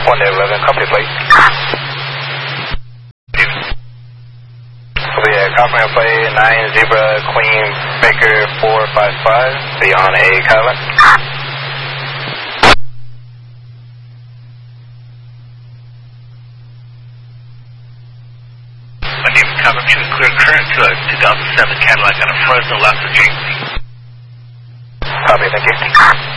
1-11, copy plate. Yeah, copy plate 9 Zebra Queen Baker 455, beyond a Kylan. My name is Copper 2, clear current to a 2007 Cadillac on a Fresno Las Vegas. Copy, thank you.